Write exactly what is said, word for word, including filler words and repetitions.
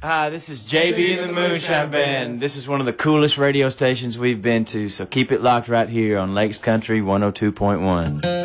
Hi, this is J B and the Moonshine Band. This is one of the coolest radio stations we've been to, so keep it locked right here on Lakes Country one oh two point one.